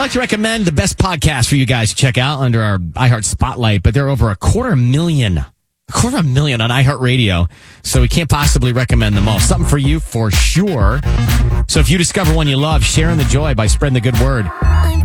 like to recommend the best podcast for you guys to check out under our iHeart Spotlight, but there are over 250,000 on iHeartRadio, so we can't possibly recommend them all. Something for you for sure. So if you discover one you love, sharing the joy by spreading the good word.